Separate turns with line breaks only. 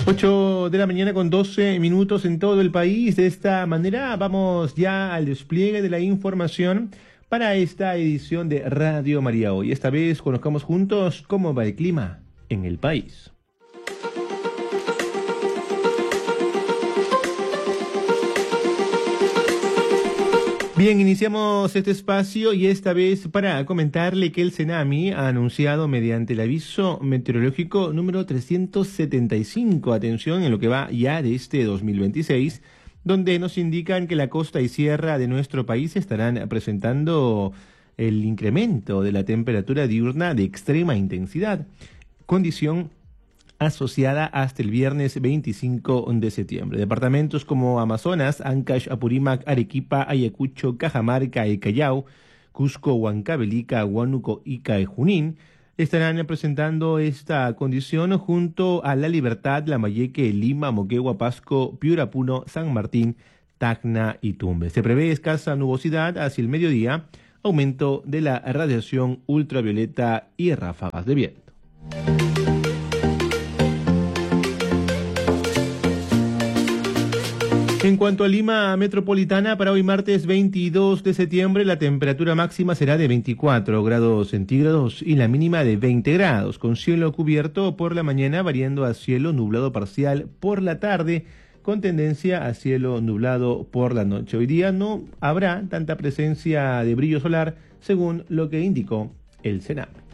8 de la mañana con 12 minutos en todo el país. De esta manera vamos ya al despliegue de la información para esta edición de Radio María Hoy. Esta vez conozcamos juntos cómo va el clima en el país. Bien, iniciamos este espacio y esta vez para comentarle que el CENAMI ha anunciado mediante el aviso meteorológico número 375, atención en lo que va ya de este 2026, donde nos indican que la costa y sierra de nuestro país estarán presentando el incremento de la temperatura diurna de extrema intensidad, condición asociada hasta el viernes 25 de septiembre. Departamentos como Amazonas, Ancash, Apurímac, Arequipa, Ayacucho, Cajamarca, El Callao, Cusco, Huancavelica, Huánuco, Ica y Junín estarán presentando esta condición junto a La Libertad, Lambayeque, Lima, Moquegua, Pasco, Piura, Puno, San Martín, Tacna y Tumbes. Se prevé escasa nubosidad hacia el mediodía, aumento de la radiación ultravioleta y ráfagas de viento. En cuanto a Lima metropolitana, para hoy martes 22 de septiembre, la temperatura máxima será de 24 grados centígrados y la mínima de 20 grados, con cielo cubierto por la mañana, variando a cielo nublado parcial por la tarde, con tendencia a cielo nublado por la noche. Hoy día no habrá tanta presencia de brillo solar, según lo que indicó el CENAMI.